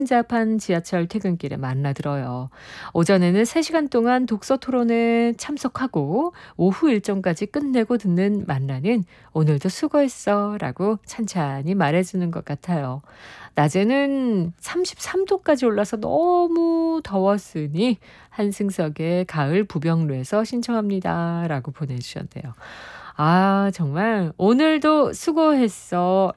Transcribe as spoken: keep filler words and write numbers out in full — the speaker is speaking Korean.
혼잡한 지하철 퇴근길에 만나들어요. 오전에는 세 시간 동안 독서 토론에 참석하고 오후 일정까지 끝내고 듣는 만나는 오늘도 수고했어 라고 찬찬히 말해주는 것 같아요. 낮에는 삼십삼 도까지 올라서 너무 더웠으니 한승석의 가을 부병로에서 신청합니다 라고 보내주셨네요. 아, 정말 오늘도 수고했어